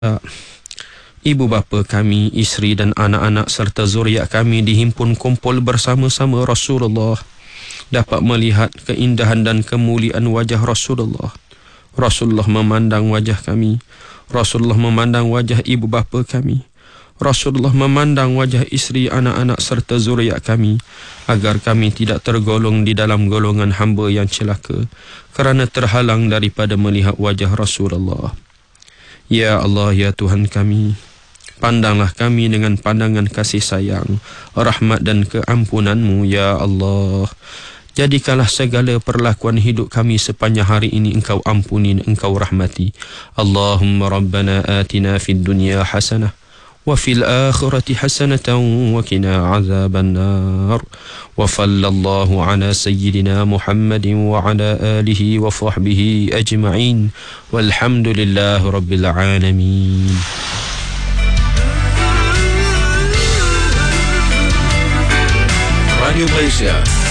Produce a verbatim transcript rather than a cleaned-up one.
Ibu bapa kami, isteri dan anak-anak serta zuriat kami dihimpun kumpul bersama-sama Rasulullah, dapat melihat keindahan dan kemuliaan wajah Rasulullah. Rasulullah memandang wajah kami. Rasulullah memandang wajah ibu bapa kami. Rasulullah memandang wajah isteri, anak-anak serta zuriat kami, agar kami tidak tergolong di dalam golongan hamba yang celaka kerana terhalang daripada melihat wajah Rasulullah. Ya Allah, ya Tuhan kami, pandanglah kami dengan pandangan kasih sayang, rahmat dan keampunan-Mu, ya Allah. Jadikanlah segala perlakuan hidup kami sepanjang hari ini Engkau ampuni, Engkau rahmati. Allahumma Rabbana atina fid dunya hasanah wa fil akhirati hasanatan wa qina azaban nar. Wa sallallahu ala sayyidina Muhammadin wa ala alihi wa sahbihi ajma'in. Walhamdulillahi rabbil alamin. Radio Malaysia